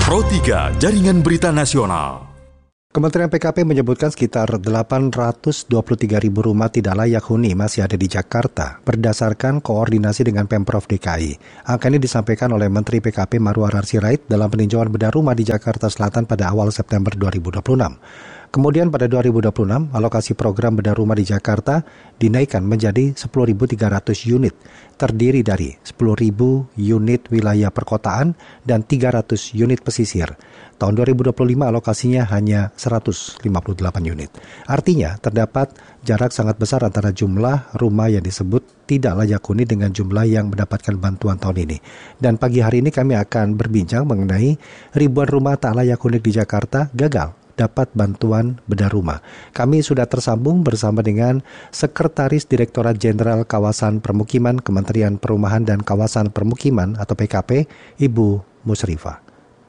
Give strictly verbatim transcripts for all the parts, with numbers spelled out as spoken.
Pro tiga Jaringan Berita Nasional. Kementerian P K P menyebutkan sekitar delapan ratus dua puluh tiga ribu rumah tidak layak huni masih ada di Jakarta berdasarkan koordinasi dengan Pemprov D K I. Angka ini disampaikan oleh Menteri P K P Marwarar Sirait dalam peninjauan bedah rumah di Jakarta Selatan pada awal September dua ribu dua puluh enam. Kemudian pada dua ribu dua puluh enam, alokasi program bedah rumah di Jakarta dinaikkan menjadi sepuluh ribu tiga ratus unit, terdiri dari sepuluh ribu unit wilayah perkotaan dan tiga ratus unit pesisir. Tahun dua ribu dua puluh lima alokasinya hanya seratus lima puluh delapan unit. Artinya terdapat jarak sangat besar antara jumlah rumah yang disebut tidak layak huni dengan jumlah yang mendapatkan bantuan tahun ini. Dan pagi hari ini kami akan berbincang mengenai ribuan rumah tak layak huni di Jakarta gagal dapat bantuan bedah rumah. Kami sudah tersambung bersama dengan Sekretaris Direktorat Jenderal Kawasan Permukiman Kementerian Perumahan dan Kawasan Permukiman atau P K P, Ibu Musrifah.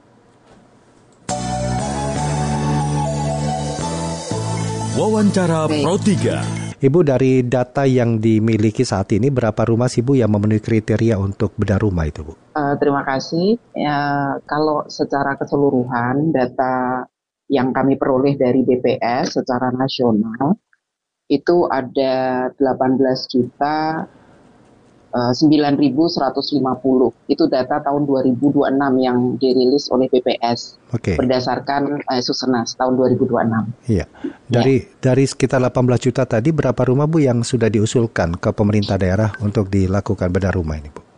Wawancara Pro tiga. Ibu, dari data yang dimiliki saat ini, berapa rumah sih Bu yang memenuhi kriteria untuk bedah rumah itu Bu? Uh, terima kasih. Ya, kalau secara keseluruhan data yang kami peroleh dari B P S secara nasional itu ada delapan belas juta sembilan ribu seratus lima puluh. Itu data tahun dua ribu dua puluh enam yang dirilis oleh B P S okay. berdasarkan eh, Susenas tahun dua ribu dua puluh enam. Iya. Dari ya. dari sekitar delapan belas juta tadi, berapa rumah Bu yang sudah diusulkan ke pemerintah daerah untuk dilakukan bedah rumah ini Bu?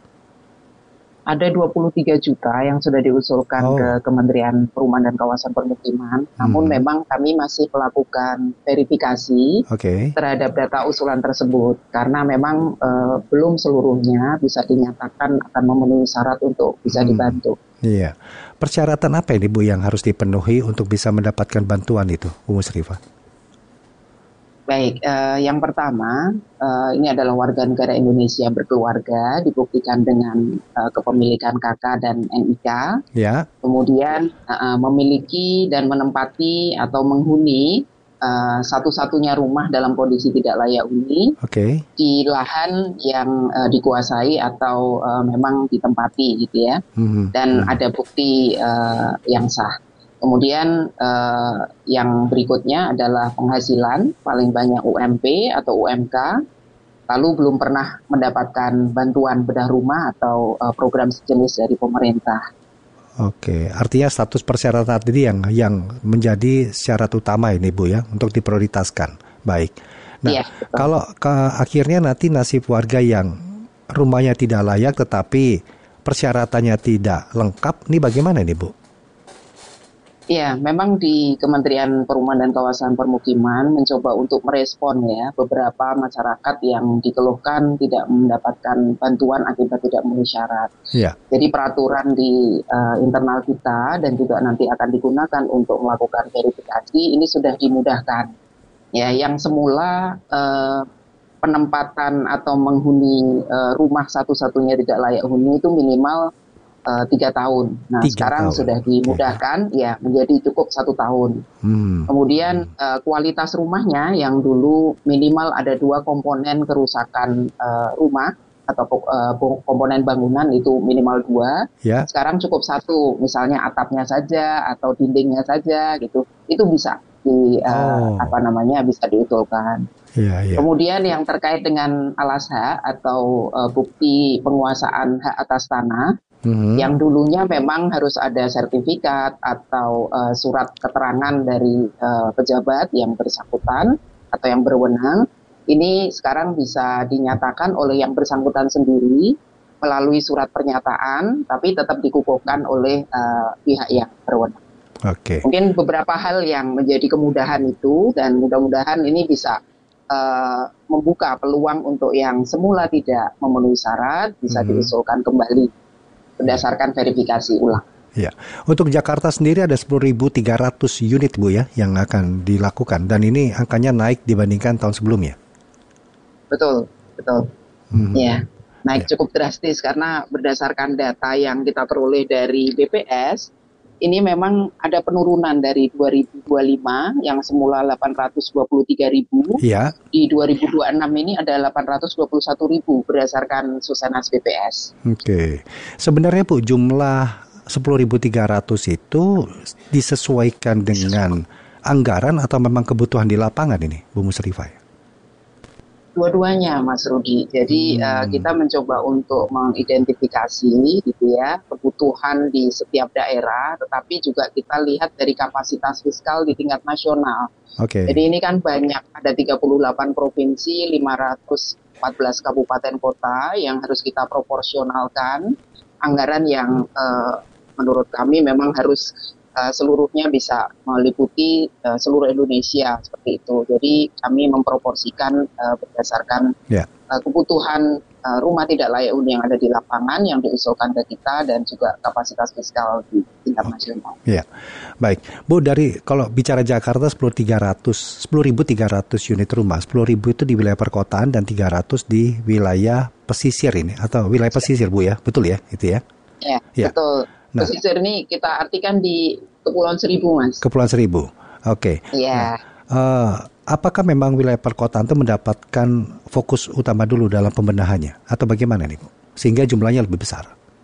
Ada dua puluh tiga juta yang sudah diusulkan oh. ke Kementerian Perumahan dan Kawasan Permukiman. Hmm. Namun memang kami masih melakukan verifikasi okay. terhadap data usulan tersebut. Karena memang uh, belum seluruhnya bisa dinyatakan akan memenuhi syarat untuk bisa hmm. dibantu. Iya. Persyaratan apa ini Bu yang harus dipenuhi untuk bisa mendapatkan bantuan itu, Bu Musrifah? Baik, uh, yang pertama, uh, ini adalah warga negara Indonesia berkeluarga, dibuktikan dengan uh, kepemilikan K K dan N I K. Ya. Kemudian uh, memiliki dan menempati atau menghuni uh, satu-satunya rumah dalam kondisi tidak layak huni okay. di lahan yang uh, dikuasai atau uh, memang ditempati, gitu ya. Mm-hmm. Dan mm-hmm. ada bukti uh, yang sah. Kemudian eh, yang berikutnya adalah penghasilan paling banyak U M P atau U M K, lalu belum pernah mendapatkan bantuan bedah rumah atau eh, program sejenis dari pemerintah. Oke, artinya status persyaratan tadi yang yang menjadi syarat utama ini Bu ya untuk diprioritaskan. Baik. Nah, ya, kalau ke akhirnya nanti nasib warga yang rumahnya tidak layak tetapi persyaratannya tidak lengkap, ini bagaimana nih Bu? Ya, memang di Kementerian Perumahan dan Kawasan Permukiman mencoba untuk merespon ya beberapa masyarakat yang dikeluhkan tidak mendapatkan bantuan akibat tidak memenuhi syarat. Ya. Jadi peraturan di uh, internal kita dan juga nanti akan digunakan untuk melakukan verifikasi ini sudah dimudahkan. Ya, yang semula uh, penempatan atau menghuni uh, rumah satu-satunya tidak layak huni itu minimal Uh, tiga tahun. Nah tiga sekarang tahun. Sudah dimudahkan okay. ya menjadi cukup satu tahun. Hmm. Kemudian uh, kualitas rumahnya yang dulu minimal ada dua komponen kerusakan uh, rumah atau uh, komponen bangunan itu minimal dua. Yeah. Sekarang cukup satu, misalnya atapnya saja atau dindingnya saja gitu. Itu bisa di uh, oh. apa namanya bisa diusulkan. Yeah, yeah. Kemudian yang terkait dengan alas hak atau uh, bukti penguasaan hak atas tanah. Mm-hmm. Yang dulunya memang harus ada sertifikat atau uh, surat keterangan dari uh, pejabat yang bersangkutan atau yang berwenang. Ini sekarang bisa dinyatakan oleh yang bersangkutan sendiri melalui surat pernyataan, tapi tetap dikukuhkan oleh uh, pihak yang berwenang. Okay. Mungkin beberapa hal yang menjadi kemudahan itu dan mudah-mudahan ini bisa uh, membuka peluang untuk yang semula tidak memenuhi syarat bisa mm-hmm. diusulkan kembali berdasarkan verifikasi ulang. Ya, untuk Jakarta sendiri ada sepuluh ribu tiga ratus unit Bu ya yang akan dilakukan dan ini angkanya naik dibandingkan tahun sebelumnya. Betul, betul. Hmm. Ya, naik ya. Cukup drastis karena berdasarkan data yang kita peroleh dari B P S ini memang ada penurunan dari dua ribu dua puluh lima yang semula delapan ratus dua puluh tiga ribu. Ya. Di dua ribu dua puluh enam ini ada delapan ratus dua puluh satu ribu berdasarkan Susenas B P S. Oke. Sebenarnya Bu, jumlah sepuluh ribu tiga ratus itu disesuaikan dengan anggaran atau memang kebutuhan di lapangan ini, Bu Musrifah? Dua-duanya, Mas Rudi. Jadi hmm. uh, kita mencoba untuk mengidentifikasi gitu ya kebutuhan di setiap daerah, tetapi juga kita lihat dari kapasitas fiskal di tingkat nasional. Oke. Okay. Jadi ini kan banyak, ada tiga puluh delapan provinsi, lima ratus empat belas kabupaten kota yang harus kita proporsionalkan anggaran yang uh, menurut kami memang harus Uh, seluruhnya bisa meliputi uh, seluruh Indonesia seperti itu. Jadi kami memproporsikan uh, berdasarkan yeah. uh, kebutuhan uh, rumah tidak layak huni yang ada di lapangan yang diusulkan ke kita dan juga kapasitas fiskal di tingkat okay. nasional. Ya, yeah. Baik, Bu. Dari kalau bicara Jakarta sepuluh ribu tiga ratus unit rumah, sepuluh ribu itu di wilayah perkotaan dan tiga ratus di wilayah pesisir ini atau wilayah pesisir, Bu ya, betul ya, itu ya? Ya, yeah, betul. Nah, pesisir ini kita artikan di Kepulauan Seribu, Mas. Kepulauan Seribu, oke. Okay. Iya. Nah, uh, apakah memang wilayah perkotaan itu mendapatkan fokus utama dulu dalam pembenahannya, atau bagaimana nih, Bu? Sehingga jumlahnya lebih besar.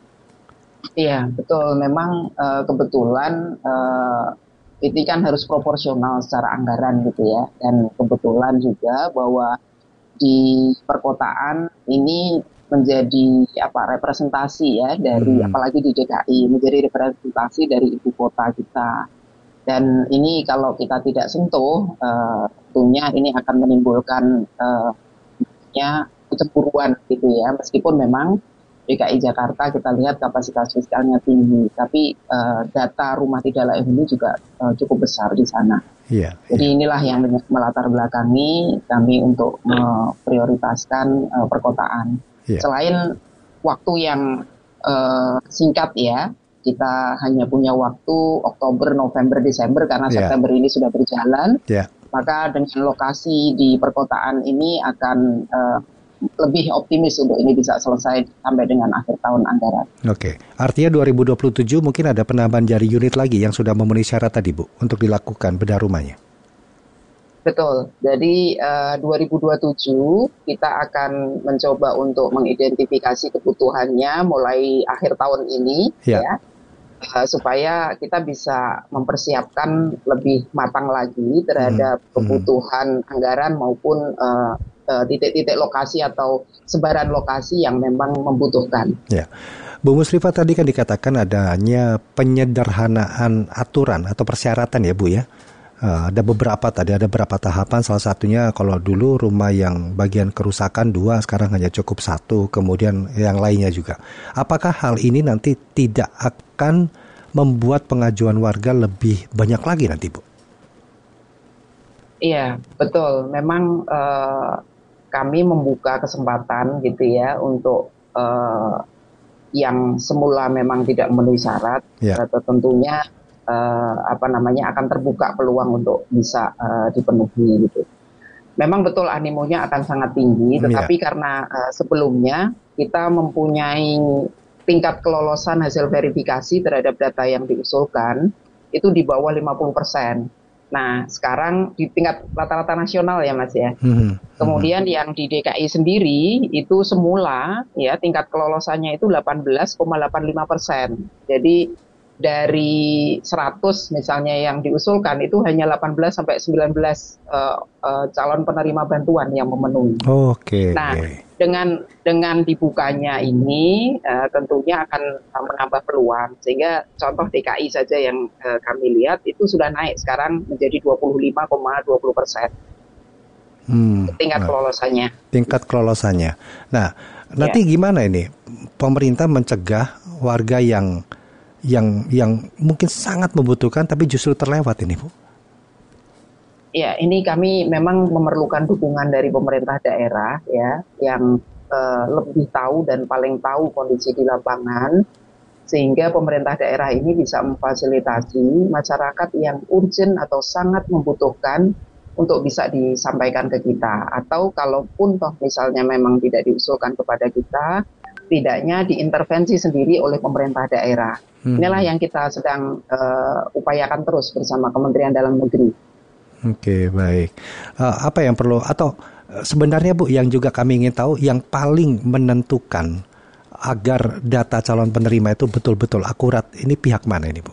Iya, betul. Memang uh, kebetulan uh, ini kan harus proporsional secara anggaran gitu ya, dan kebetulan juga bahwa di perkotaan ini menjadi apa representasi ya dari hmm. apalagi di D K I menjadi representasi dari ibu kota kita, dan ini kalau kita tidak sentuh uh, tentunya ini akan menimbulkan uh, ya kecemburuan gitu ya, meskipun memang D K I Jakarta kita lihat kapasitas fiskalnya tinggi, tapi uh, data rumah tidak layak huni juga uh, cukup besar di sana. Yeah, Jadi yeah. inilah yang melatar belakangi kami untuk memprioritaskan uh, perkotaan. Yeah. Selain waktu yang uh, singkat ya, kita hanya punya waktu Oktober, November, Desember karena yeah. September ini sudah berjalan. Yeah. Maka dengan lokasi di perkotaan ini akan uh, lebih optimis untuk ini bisa selesai sampai dengan akhir tahun anggaran. Oke, artinya dua ribu dua puluh tujuh mungkin ada penambahan jari unit lagi yang sudah memenuhi syarat tadi, Bu, untuk dilakukan bedah rumahnya. Betul, jadi uh, dua ribu dua puluh tujuh kita akan mencoba untuk mengidentifikasi kebutuhannya mulai akhir tahun ini ya, ya uh, supaya kita bisa mempersiapkan lebih matang lagi terhadap hmm. kebutuhan hmm. anggaran maupun uh, uh, titik-titik lokasi atau sebaran lokasi yang memang membutuhkan. Ya. Bu Musrifah, tadi kan dikatakan adanya penyederhanaan aturan atau persyaratan ya, Bu ya. Uh, ada beberapa tadi, ada beberapa tahapan. Salah satunya kalau dulu rumah yang bagian kerusakan dua, sekarang hanya cukup satu. Kemudian yang lainnya juga. Apakah hal ini nanti tidak akan membuat pengajuan warga lebih banyak lagi nanti, Bu? Iya, betul. Memang uh, kami membuka kesempatan gitu ya untuk uh, yang semula memang tidak memenuhi syarat, ya. Atau tentunya Uh, apa namanya akan terbuka peluang untuk bisa uh, dipenuhi gitu. Memang betul animonya akan sangat tinggi, tetapi yeah. karena uh, sebelumnya kita mempunyai tingkat kelolosan hasil verifikasi terhadap data yang diusulkan itu di bawah lima puluh persen. Nah, sekarang di tingkat rata-rata nasional ya Mas ya. Mm-hmm. Kemudian mm-hmm. yang di D K I sendiri itu semula ya tingkat kelolosannya itu delapan belas koma delapan lima persen. Jadi dari seratus misalnya yang diusulkan itu hanya delapan belas sampai sembilan belas uh, uh, calon penerima bantuan yang memenuhi. Oke. Okay. Nah, dengan dengan dibukanya ini uh, tentunya akan uh, menambah peluang, sehingga contoh D K I saja yang uh, kami lihat itu sudah naik sekarang menjadi dua puluh lima koma dua puluh persen. Hmm, tingkat nah, kelolosannya. Tingkat kelolosannya. Nah, nanti ya. Gimana ini pemerintah mencegah warga yang yang yang mungkin sangat membutuhkan tapi justru terlewat ini, Bu? Ya, ini kami memang memerlukan dukungan dari pemerintah daerah ya yang uh, lebih tahu dan paling tahu kondisi di lapangan, sehingga pemerintah daerah ini bisa memfasilitasi masyarakat yang urgent atau sangat membutuhkan untuk bisa disampaikan ke kita, atau kalaupun toh misalnya memang tidak diusulkan kepada kita, tidaknya diintervensi sendiri oleh pemerintah daerah. Hmm. Inilah yang kita sedang uh, upayakan terus bersama Kementerian Dalam Negeri. Oke, baik. Uh, apa yang perlu, atau uh, sebenarnya Bu, yang juga kami ingin tahu, yang paling menentukan agar data calon penerima itu betul-betul akurat. Ini pihak mana ini, Bu?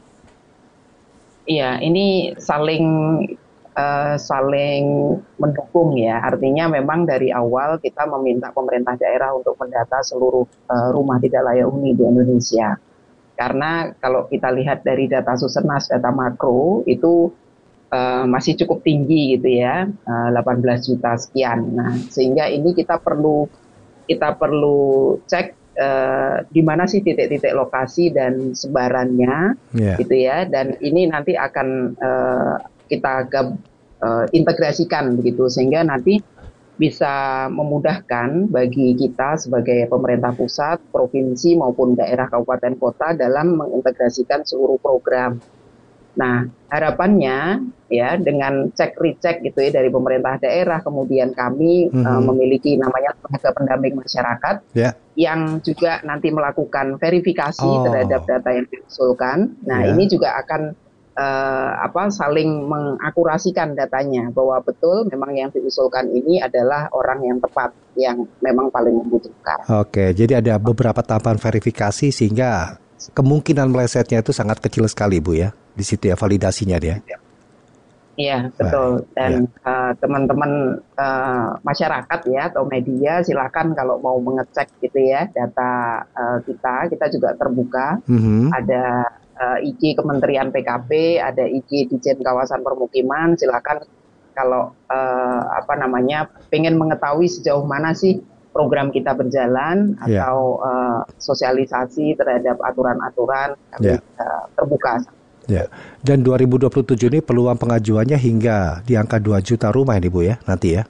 Iya, ini saling uh, saling mendukung ya. Artinya memang dari awal kita meminta pemerintah daerah untuk mendata seluruh uh, rumah tidak layak huni di Indonesia. Karena kalau kita lihat dari data Susenas, data makro itu Uh, masih cukup tinggi gitu ya, uh, delapan belas juta sekian. Nah, sehingga ini kita perlu kita perlu cek uh, di mana sih titik-titik lokasi dan sebarannya, yeah. gitu ya. Dan ini nanti akan uh, kita gab, uh, integrasikan begitu, sehingga nanti bisa memudahkan bagi kita sebagai pemerintah pusat, provinsi maupun daerah kabupaten kota dalam mengintegrasikan seluruh program. Nah, harapannya ya dengan cek recheck gitu ya dari pemerintah daerah, kemudian kami mm-hmm. uh, memiliki namanya lembaga pendamping masyarakat yeah. yang juga nanti melakukan verifikasi oh. terhadap data yang diusulkan. Nah, yeah. ini juga akan uh, apa saling mengakurasikan datanya bahwa betul memang yang diusulkan ini adalah orang yang tepat, yang memang paling membutuhkan. Oke, jadi ada beberapa tahapan verifikasi sehingga kemungkinan melesetnya itu sangat kecil sekali, Bu ya. Di situ ya validasinya dia. Iya, betul. Dan ya. uh, teman-teman uh, masyarakat ya atau media silakan kalau mau mengecek gitu ya data uh, kita, kita juga terbuka. Mm-hmm. Ada uh, I G Kementerian P K P, ada I G Ditjen Kawasan Permukiman. Silakan kalau uh, apa namanya pengen mengetahui sejauh mana sih program kita berjalan yeah. atau uh, sosialisasi terhadap aturan-aturan kami yeah. uh, terbuka. Ya, dan dua ribu dua puluh tujuh ini peluang pengajuannya hingga di angka dua juta rumah ini, Bu ya, nanti ya?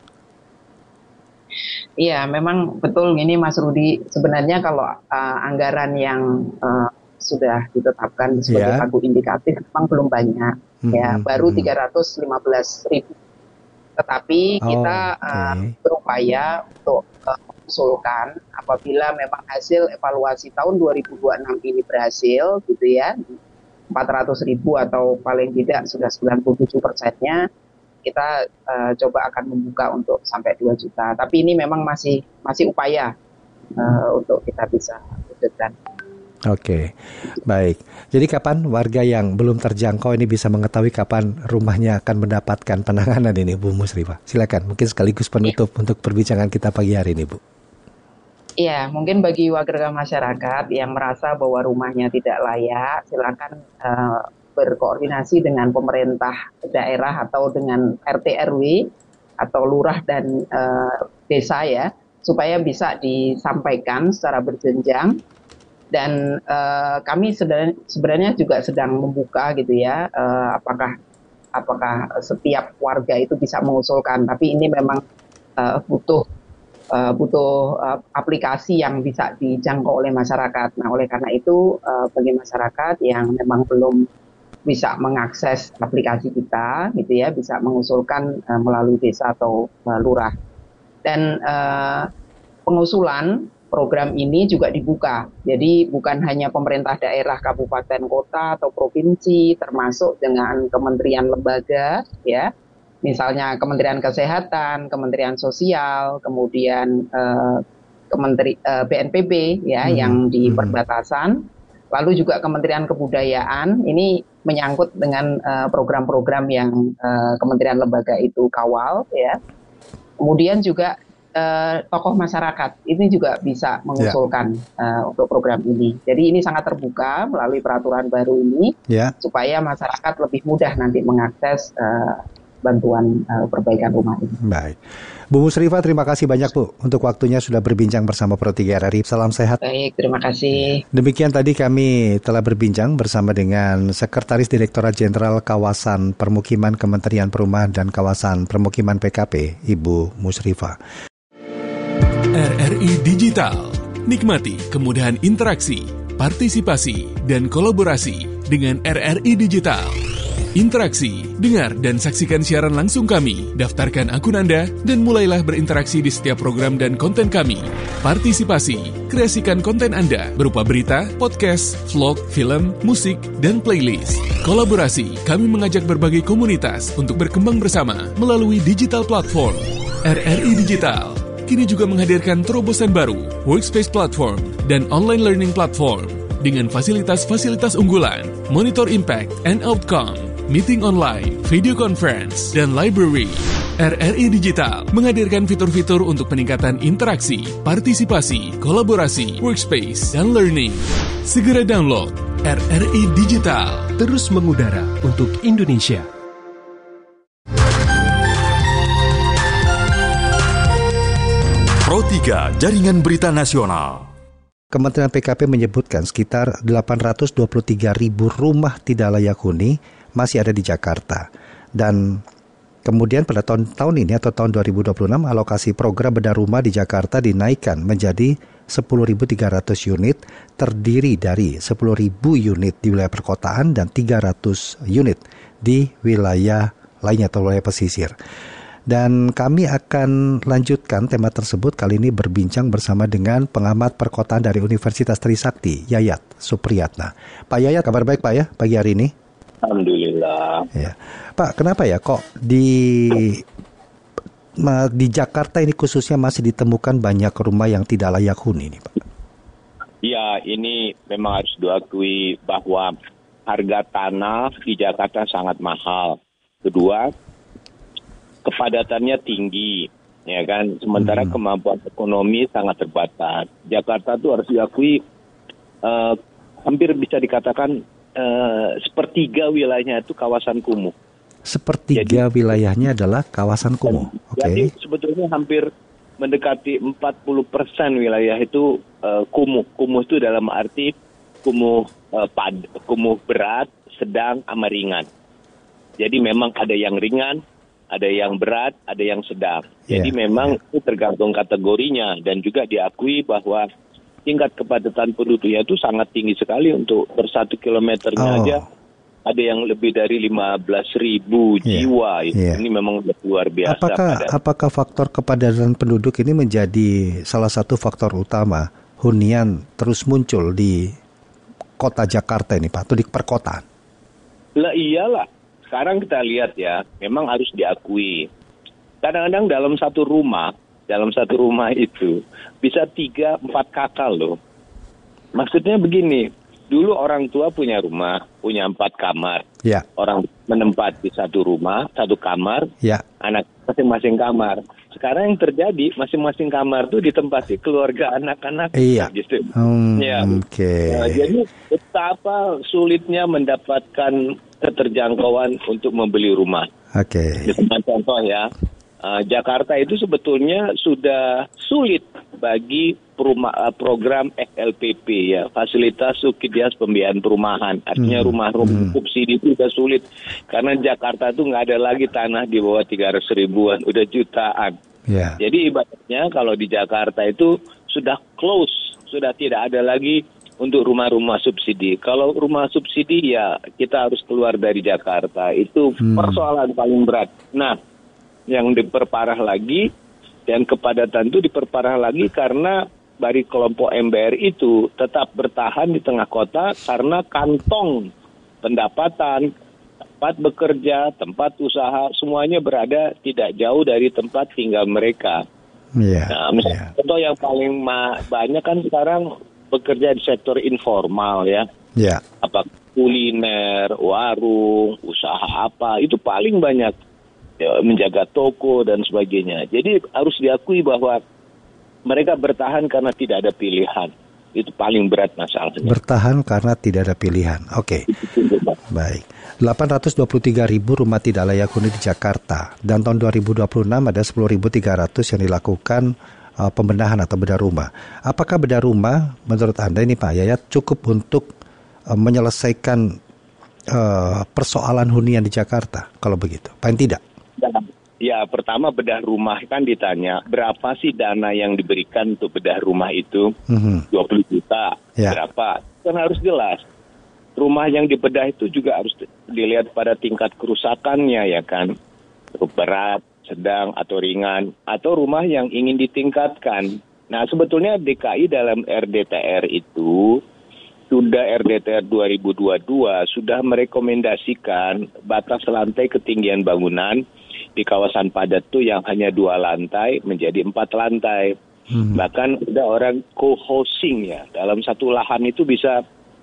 Iya, memang betul ini Mas Rudi. Sebenarnya kalau uh, anggaran yang uh, sudah ditetapkan sebagai pagu yeah. indikatif memang belum banyak, hmm, ya, baru hmm. tiga ratus lima belas ribu. Tetapi oh, kita okay. uh, berupaya untuk uh, mengusulkan apabila memang hasil evaluasi tahun dua ribu dua puluh enam ini berhasil, gitu ya. empat ratus ribu atau paling tidak sudah sembilan puluh tujuh persennya kita uh, coba akan membuka untuk sampai dua juta. Tapi ini memang masih masih upaya uh, untuk kita bisa wujudkan. Oke, baik. Jadi kapan warga yang belum terjangkau ini bisa mengetahui kapan rumahnya akan mendapatkan penanganan ini, Bu Musrifah? Silakan, mungkin sekaligus penutup ya. Untuk perbincangan kita pagi hari ini, Bu. Iya, mungkin bagi warga masyarakat yang merasa bahwa rumahnya tidak layak, silakan uh, berkoordinasi dengan pemerintah daerah atau dengan R T R W atau lurah dan uh, desa ya, supaya bisa disampaikan secara berjenjang. Dan uh, kami sebenarnya, sebenarnya juga sedang membuka gitu ya, uh, apakah apakah setiap warga itu bisa mengusulkan, tapi ini memang uh, butuh Uh, butuh uh, aplikasi yang bisa dijangkau oleh masyarakat. Nah, oleh karena itu uh, bagi masyarakat yang memang belum bisa mengakses aplikasi kita, gitu ya, bisa mengusulkan uh, melalui desa atau uh, lurah. Dan uh, pengusulan program ini juga dibuka. Jadi bukan hanya pemerintah daerah, kabupaten, kota atau provinsi, termasuk dengan kementerian lembaga, ya. Misalnya Kementerian Kesehatan, Kementerian Sosial, kemudian uh, Kementeri uh, B N P B ya hmm. yang di perbatasan, lalu juga Kementerian Kebudayaan. Ini menyangkut dengan uh, program-program yang uh, Kementerian Lembaga itu kawal ya. Kemudian juga uh, tokoh masyarakat ini juga bisa mengusulkan yeah. uh, untuk program ini. Jadi ini sangat terbuka melalui peraturan baru ini yeah. supaya masyarakat lebih mudah nanti mengakses uh, bantuan uh, perbaikan rumah ini. Baik. Bu Musrifah, terima kasih banyak Bu untuk waktunya sudah berbincang bersama Pro tiga R R I. Salam sehat. Baik, terima kasih. Demikian tadi kami telah berbincang bersama dengan Sekretaris Direktorat Jenderal Kawasan Permukiman Kementerian Perumahan dan Kawasan Permukiman P K P, Ibu Musrifah. R R I Digital. Nikmati kemudahan interaksi, partisipasi, dan kolaborasi dengan R R I Digital. Interaksi, dengar dan saksikan siaran langsung kami, daftarkan akun Anda, dan mulailah berinteraksi di setiap program dan konten kami. Partisipasi, kreasikan konten Anda berupa berita, podcast, vlog, film, musik, dan playlist. Kolaborasi, kami mengajak berbagai komunitas untuk berkembang bersama melalui digital platform. R R I Digital, kini juga menghadirkan terobosan baru, Workspace Platform dan Online Learning Platform dengan fasilitas-fasilitas unggulan, monitor impact and outcome, meeting online, video conference, dan library. R R I Digital menghadirkan fitur-fitur untuk peningkatan interaksi, partisipasi, kolaborasi, workspace, dan learning. Segera download R R I Digital. Terus mengudara untuk Indonesia. Pro tiga Jaringan Berita Nasional. Kementerian P K P menyebutkan sekitar delapan ratus dua puluh tiga ribu rumah tidak layak huni masih ada di Jakarta. Dan kemudian pada tahun, tahun ini atau tahun dua ribu dua puluh enam alokasi program bedah rumah di Jakarta dinaikkan menjadi sepuluh ribu tiga ratus unit, terdiri dari sepuluh ribu unit di wilayah perkotaan dan tiga ratus unit di wilayah lainnya atau wilayah pesisir. Dan kami akan lanjutkan tema tersebut kali ini berbincang bersama dengan pengamat perkotaan dari Universitas Trisakti, Yayat Supriyatna. Pak Yayat, kabar baik Pak ya pagi hari ini? Alhamdulillah. Ya. Pak, kenapa ya kok di di Jakarta ini khususnya masih ditemukan banyak rumah yang tidak layak huni ini, Pak? Ya, ini memang harus diakui bahwa harga tanah di Jakarta sangat mahal. Kedua, kepadatannya tinggi, ya kan. Sementara hmm. kemampuan ekonomi sangat terbatas. Jakarta tuh harus diakui uh, hampir bisa dikatakan uh, sepertiga wilayahnya itu kawasan kumuh. Sepertiga jadi, wilayahnya adalah kawasan kumuh. Oke. Okay. Jadi sebetulnya hampir mendekati empat puluh persen wilayah itu uh, kumuh. Kumuh itu dalam arti kumuh uh, pad, kumuh berat, sedang, sama ringan. Jadi memang ada yang ringan, ada yang berat, ada yang sedang. Jadi yeah. memang itu tergantung kategorinya dan juga diakui bahwa tingkat kepadatan penduduknya itu sangat tinggi sekali untuk per satu kilometernya oh. aja ada yang lebih dari lima belas ribu yeah. jiwa. Yeah. Ini memang luar biasa. Apakah, apakah faktor kepadatan penduduk ini menjadi salah satu faktor utama hunian terus muncul di kota Jakarta ini Pak, atau di perkotaan? Lah iyalah. Sekarang kita lihat ya, memang harus diakui. Kadang-kadang dalam satu rumah, dalam satu rumah itu bisa tiga, empat kakak loh. Maksudnya begini, dulu orang tua punya rumah, punya empat kamar. Ya. Orang menempat di satu rumah, satu kamar, ya. Anak masing-masing kamar. Sekarang yang terjadi, masing-masing kamar tuh ditempati keluarga anak-anak. Iya. Gitu. Hmm, ya. Oke. Okay. Nah, jadi betapa sulitnya mendapatkan keterjangkauan untuk membeli rumah. Oke. Okay. Misalnya contoh ya, uh, Jakarta itu sebetulnya sudah sulit bagi perumah, uh, program F L P P ya, Fasilitas Subsidias Pembiayaan Perumahan. Artinya hmm. rumah-rumah hmm. subsidi itu sudah sulit karena Jakarta itu nggak ada lagi tanah di bawah tiga ratus ribuan, udah jutaan. Yeah. Jadi ibaratnya kalau di Jakarta itu sudah close, sudah tidak ada lagi untuk rumah-rumah subsidi. Kalau rumah subsidi ya kita harus keluar dari Jakarta. Itu hmm. persoalan paling berat. Nah, yang diperparah lagi dan kepadatan itu diperparah lagi karena dari kelompok M B R itu tetap bertahan di tengah kota karena kantong pendapatan, tempat bekerja, tempat usaha, semuanya berada tidak jauh dari tempat tinggal mereka. Yeah, nah, misalnya yeah. contoh yang paling ma- banyak kan sekarang bekerja di sektor informal ya, ya. Apa kuliner, warung, usaha apa itu paling banyak ya, menjaga toko dan sebagainya. Jadi harus diakui bahwa mereka bertahan karena tidak ada pilihan. Itu paling berat masalahnya. Bertahan karena tidak ada pilihan. Oke. Okay. Baik. delapan ratus dua puluh tiga ribu rumah tidak layak huni di Jakarta dan tahun dua ribu dua puluh enam ada sepuluh ribu tiga ratus yang dilakukan Uh, pembenahan atau bedah rumah. Apakah bedah rumah menurut Anda ini Pak Yayat cukup untuk uh, menyelesaikan uh, persoalan hunian di Jakarta kalau begitu? Paling tidak? Ya, pertama bedah rumah kan ditanya berapa sih dana yang diberikan untuk bedah rumah itu? Mm-hmm. dua puluh juta. Ya. Berapa? Kan harus jelas. Rumah yang dibedah itu juga harus dilihat pada tingkat kerusakannya ya kan. Berat, sedang atau ringan, atau rumah yang ingin ditingkatkan. Nah, sebetulnya D K I dalam R D T R itu, sudah R D T R dua ribu dua puluh dua, sudah merekomendasikan batas lantai ketinggian bangunan di kawasan padat tuh yang hanya dua lantai menjadi empat lantai. Hmm. Bahkan ada orang co-housing ya, dalam satu lahan itu bisa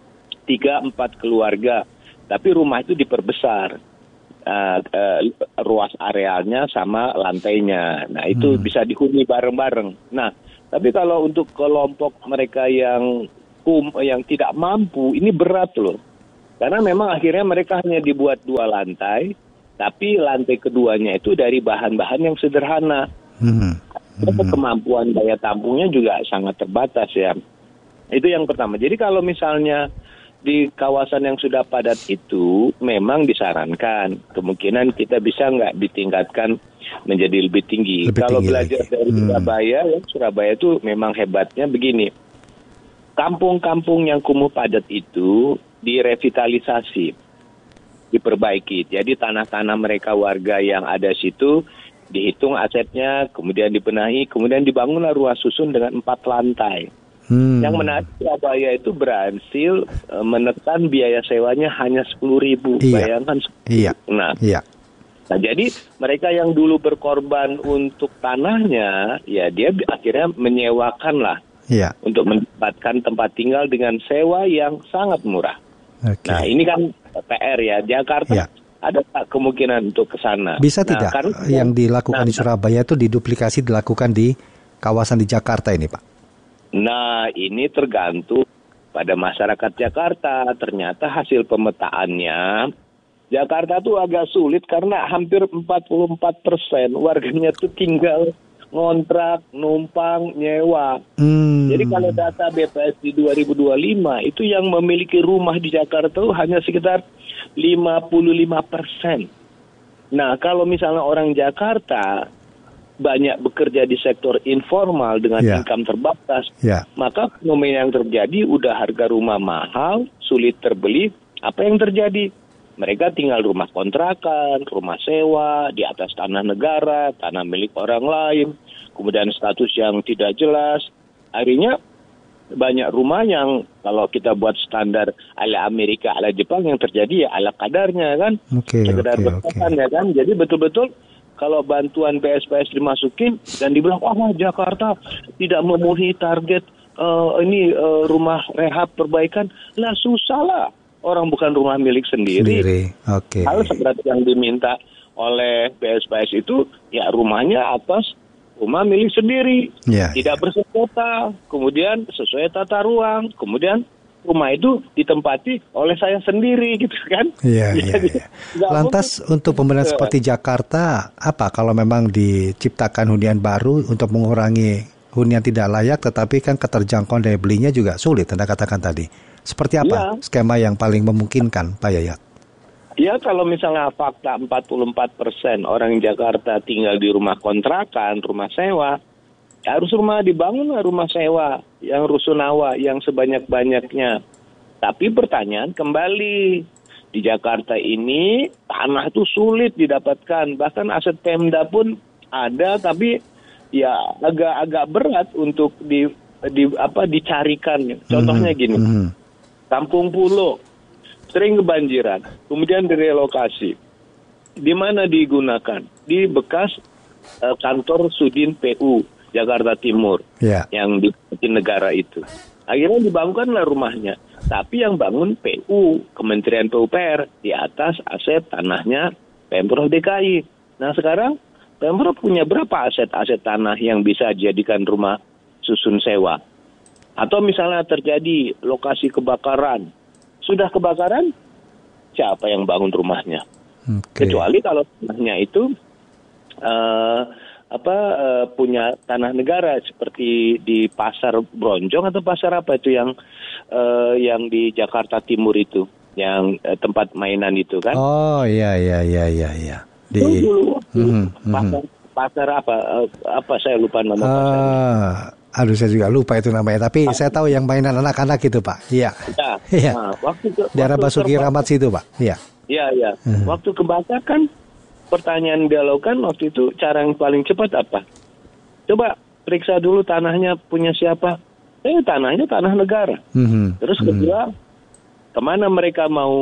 tiga empat keluarga, tapi rumah itu diperbesar uh, uh, ruas arealnya sama lantainya. Nah itu hmm. bisa dihuni bareng-bareng. Nah tapi kalau untuk kelompok mereka yang um, yang tidak mampu, ini berat loh, karena memang akhirnya mereka hanya dibuat dua lantai, tapi lantai keduanya itu dari bahan-bahan yang sederhana. Hmm. Hmm. Kemampuan daya tampungnya juga sangat terbatas ya. Itu yang pertama. Jadi kalau misalnya di kawasan yang sudah padat itu memang disarankan kemungkinan kita bisa nggak ditingkatkan menjadi lebih tinggi. Lebih kalau tinggi belajar lagi. Dari hmm. Surabaya, ya Surabaya itu memang hebatnya begini. Kampung-kampung yang kumuh padat itu direvitalisasi, diperbaiki. Jadi tanah-tanah mereka warga yang ada situ dihitung asetnya, kemudian dibenahi, kemudian dibangunlah ruas susun dengan empat lantai. Hmm. Yang menarik, Surabaya itu berhasil uh, menekan biaya sewanya hanya sepuluh ribu. Iya. Bayangkan. Iya. Nah, iya. Nah, jadi mereka yang dulu berkorban untuk tanahnya, ya dia akhirnya menyewakan lah. Iya. Untuk mendapatkan tempat tinggal dengan sewa yang sangat murah. Okay. Nah, ini kan P R ya, Jakarta. Iya. Ada tak kemungkinan untuk ke sana? Bisa nah, tidak karena, yang dilakukan nah, di Surabaya itu diduplikasi dilakukan di kawasan di Jakarta ini, Pak? Nah, ini tergantung pada masyarakat Jakarta. Ternyata hasil pemetaannya, Jakarta tuh agak sulit karena hampir empat puluh empat persen warganya tuh tinggal ngontrak, numpang, nyewa. Hmm. Jadi kalau data B P S di dua ribu dua puluh lima, itu yang memiliki rumah di Jakarta tuh hanya sekitar lima puluh lima persen. Nah, kalau misalnya orang Jakarta banyak bekerja di sektor informal dengan yeah. income terbatas, yeah. maka fenomena yang terjadi udah harga rumah mahal, sulit terbeli. Apa yang terjadi? Mereka tinggal rumah kontrakan, rumah sewa, di atas tanah negara, tanah milik orang lain, kemudian status yang tidak jelas. Akhirnya banyak rumah yang kalau kita buat standar ala Amerika, ala Jepang, yang terjadi ya ala kadarnya kan, okay, sekedar okay, bertahan okay. ya kan. Jadi betul-betul kalau bantuan P S P S dimasukin dan dibilang, wah Jakarta tidak memenuhi target uh, ini uh, rumah rehab perbaikan, lah susah lah. Orang bukan rumah milik sendiri. sendiri. Okay. Hal seperti yang diminta oleh P S P S itu, ya rumahnya atas rumah milik sendiri, yeah, tidak yeah. bersengketa, kemudian sesuai tata ruang, kemudian rumah itu ditempati oleh saya sendiri, gitu kan? Iya, iya, iya. Lantas mungkin. Untuk pembangunan seperti Jakarta, apa kalau memang diciptakan hunian baru untuk mengurangi hunian tidak layak, tetapi kan keterjangkauan daya belinya juga sulit, Anda katakan tadi. Seperti apa ya. skema yang paling memungkinkan, Pak Yayat? Ya, kalau misalnya fakta empat puluh empat persen orang Jakarta tinggal di rumah kontrakan, rumah sewa, harus rumah dibangun rumah sewa yang rusunawa, yang sebanyak-banyaknya. Tapi pertanyaan kembali, di Jakarta ini tanah itu sulit didapatkan, bahkan aset Pemda pun ada, tapi ya agak-agak berat untuk di, di apa dicarikan. Contohnya gini. Mm-hmm. Kampung Pulo sering kebanjiran, kemudian direlokasi. Di mana digunakan? Di bekas uh, kantor Sudin P U Jakarta Timur, yeah. yang di negara itu. Akhirnya dibangunkanlah rumahnya, tapi yang bangun P U, Kementerian P U P R, di atas aset tanahnya Pemprov D K I. Nah sekarang Pemprov punya berapa aset-aset tanah yang bisa dijadikan rumah susun sewa? Atau misalnya terjadi lokasi kebakaran, sudah kebakaran, siapa yang bangun rumahnya? Okay. Kecuali kalau tanahnya itu uh, apa uh, punya tanah negara seperti di Pasar Bronjong atau pasar apa itu yang uh, yang di Jakarta Timur itu, yang uh, tempat mainan itu kan? Oh iya iya iya iya iya. Di dulu, dulu mm-hmm. pasar pasar apa uh, apa saya lupa nama uh... pasarnya. Aduh, saya juga lupa itu namanya. Tapi ah. saya tahu yang mainan anak-anak itu, Pak. Iya. Ya. Iya. Nah, waktu ke, daerah Basuki Rahmat situ, Pak. Iya. Iya, iya. Hmm. Waktu kebakar kan, pertanyaan dialogkan waktu itu, cara yang paling cepat apa? Coba periksa dulu tanahnya punya siapa. Eh, tanahnya tanah negara. Hmm. Terus kedua, hmm. kemana mereka mau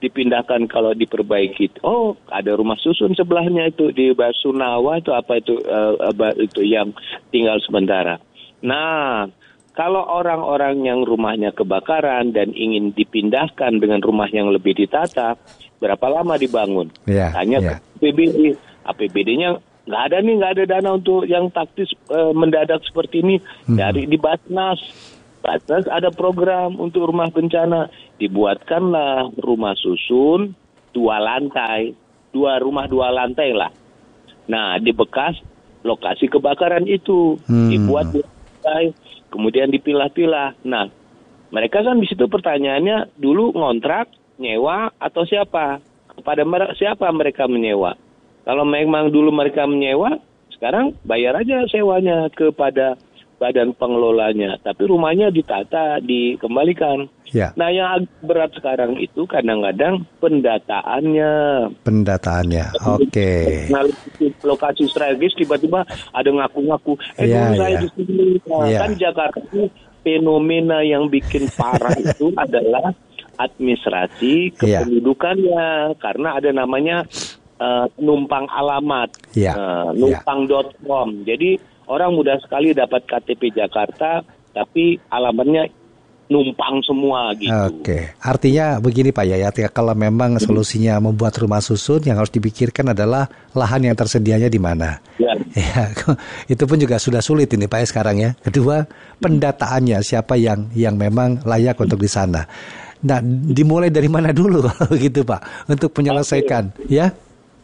dipindahkan kalau diperbaiki. Oh, ada rumah susun sebelahnya itu di Basunawa itu apa itu uh, itu yang tinggal sementara. Nah, kalau orang-orang yang rumahnya kebakaran dan ingin dipindahkan dengan rumah yang lebih ditata, berapa lama dibangun? Yeah, Tanya yeah. ke A P B D, A P B D-nya nggak ada nih, nggak ada dana untuk yang taktis uh, mendadak seperti ini. Hmm. Dari di Basnas. Batas ada program untuk rumah bencana, dibuatkanlah rumah susun dua lantai, dua rumah dua lantai lah. Nah, di bekas lokasi kebakaran itu hmm. dibuat dua lantai, kemudian dipilah-pilah. Nah, mereka kan di situ pertanyaannya dulu ngontrak, nyewa atau siapa? Kepada mere- siapa mereka menyewa? Kalau memang dulu mereka menyewa, sekarang bayar aja sewanya kepada badan pengelolanya, tapi rumahnya ditata, dikembalikan. Ya. Nah, yang agak berat sekarang itu kadang-kadang pendataannya. Pendataannya, oke. Okay. Nah, lokasi strategis tiba-tiba ada ngaku-ngaku, eh ya, dulu saya ya. di sini. Nah, ya. Kan Jakarta itu fenomena yang bikin parah itu adalah administrasi kependudukannya, ya. Karena ada namanya uh, numpang alamat, ya. uh, numpang dot com. Jadi orang mudah sekali dapat K T P Jakarta, tapi alamatnya numpang semua gitu. Oke, artinya begini Pak Yayat ya, kalau memang solusinya membuat rumah susun, yang harus dipikirkan adalah lahan yang tersedianya di mana. Ya. Ya, itu pun juga sudah sulit ini Pak ya sekarang ya. Kedua, pendataannya siapa yang yang memang layak untuk di sana. Nah, dimulai dari mana dulu kalau gitu Pak untuk menyelesaikan, okay. ya?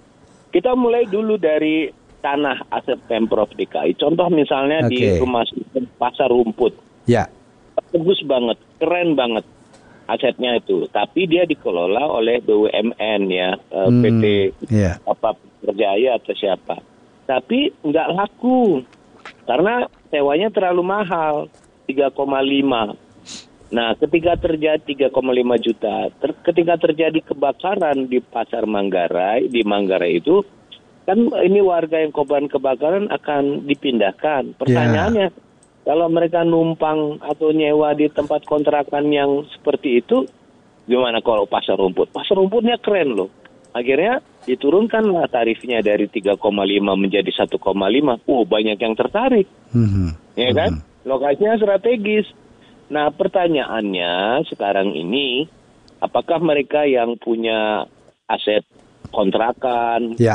Kita mulai dulu dari tanah aset Pemprov D K I. Contoh misalnya okay. di rumah Pasar Rumput. Ya. Bagus banget, keren banget asetnya itu. Tapi dia dikelola oleh B U M N ya, hmm, P T yeah. apa Berjaya atau siapa. Tapi nggak laku karena sewanya terlalu mahal, tiga koma lima. Nah, ketika terjadi tiga koma lima juta, ter, ketika terjadi kebakaran di Pasar Manggarai, di Manggarai itu kan ini warga yang korban kebakaran akan dipindahkan. Pertanyaannya, yeah. kalau mereka numpang atau nyewa di tempat kontrakan yang seperti itu, gimana kalau Pasar Rumput? Pasar Rumputnya keren loh. Akhirnya diturunkanlah tarifnya dari tiga koma lima menjadi satu koma lima. Oh, banyak yang tertarik. Mm-hmm. Ya kan? Mm-hmm. Lokasinya strategis. Nah, pertanyaannya sekarang ini, apakah mereka yang punya aset kontrakan, yeah.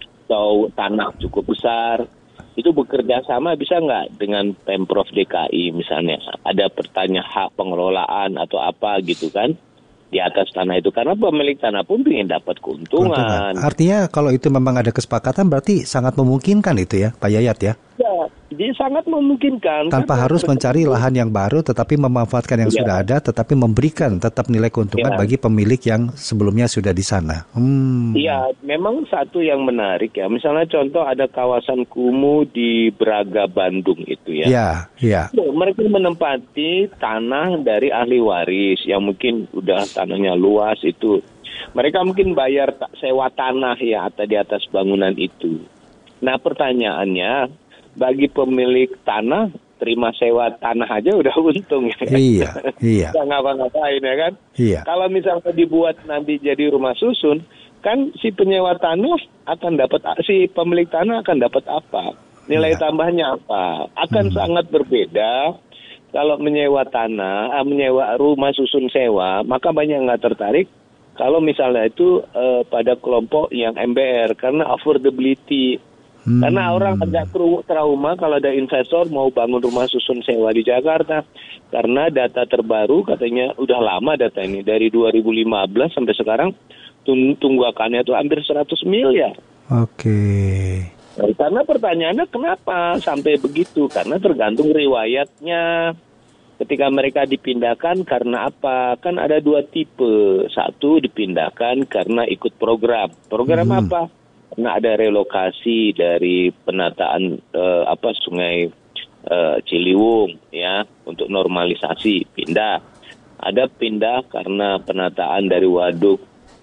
atau tanah cukup besar, itu bekerja sama bisa nggak dengan Pemprov D K I misalnya? Ada pertanyaan hak pengelolaan atau apa gitu kan di atas tanah itu, karena pemilik tanah pun ingin dapat keuntungan. keuntungan. Artinya kalau itu memang ada kesepakatan berarti sangat memungkinkan itu ya Pak Yayat ya? Ya, jadi sangat memungkinkan. Tanpa kan harus mencari lahan yang baru, tetapi memanfaatkan yang ya. sudah ada, tetapi memberikan tetap nilai keuntungan ya. bagi pemilik yang sebelumnya sudah di sana. Iya, hmm. memang satu yang menarik ya. Misalnya contoh ada kawasan kumuh di Braga, Bandung itu ya. Iya, iya. Mereka menempati tanah dari ahli waris yang mungkin udah tanahnya luas itu. Mereka mungkin bayar sewa tanah ya atau di atas bangunan itu. Nah, pertanyaannya, bagi pemilik tanah, terima sewa tanah aja udah untung ya. Iya, iya. Nggak ngapa-ngapain ya kan. Iya. Kalau misalnya dibuat nanti jadi rumah susun, kan si penyewa tanah akan dapat, si pemilik tanah akan dapat apa? Nilai iya. tambahnya apa? Akan hmm. sangat berbeda. Kalau menyewa tanah, menyewa rumah susun sewa, maka banyak nggak tertarik. Kalau misalnya itu eh, pada kelompok yang M B R, karena affordability. Hmm. Karena orang agak trauma kalau ada investor mau bangun rumah susun sewa di Jakarta. Karena data terbaru katanya udah lama data ini. Dari dua ribu lima belas sampai sekarang tunggakannya itu hampir seratus miliar. Oke. Nah, karena pertanyaannya kenapa sampai begitu? Karena tergantung riwayatnya. Ketika mereka dipindahkan karena apa? Kan ada dua tipe. Satu dipindahkan karena ikut program. Program hmm. apa? Karena ada relokasi dari penataan uh, apa Sungai uh, Ciliwung ya untuk normalisasi pindah. Ada pindah karena penataan dari waduk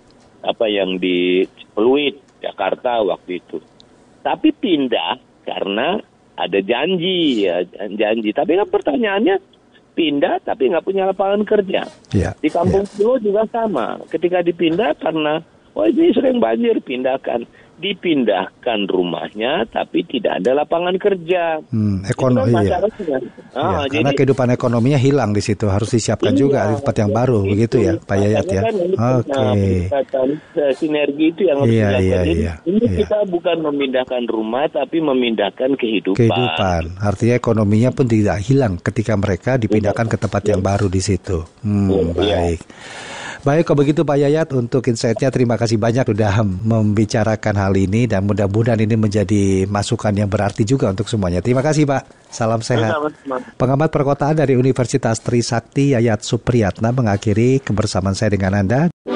apa yang di Pluit Jakarta waktu itu. Tapi pindah karena ada janji ya janji. Tapi kan pertanyaannya pindah tapi nggak punya lapangan kerja. Ya, Di Kampung ya. Pulau juga sama. Ketika dipindah karena oh ini sering banjir, pindahkan. Dipindahkan rumahnya tapi tidak ada lapangan kerja. Hmm, ekonomi Itu iya. kan masalahnya. Ah, Ya, karena kehidupan ekonominya hilang di situ, harus disiapkan Iya, juga di tempat yang baru, itu. begitu ya, Pak Yayat ya. Makanya kan ini, Oke. nah, pendekatan, eh, sinergi itu yang harus Iya, dilakukan. iya, Jadi, iya, ini iya. kita bukan memindahkan rumah tapi memindahkan kehidupan. Kehidupan, artinya ekonominya pun tidak hilang ketika mereka dipindahkan ke tempat yang baru di situ. Hmm, Iya. baik. Baik, kalau begitu Pak Yayat, untuk insight-nya terima kasih banyak sudah membicarakan hal ini dan mudah-mudahan ini menjadi masukan yang berarti juga untuk semuanya. Terima kasih Pak, salam sehat. Sama-sama. Pengamat perkotaan dari Universitas Trisakti Yayat Supriyatna mengakhiri kebersamaan saya dengan Anda.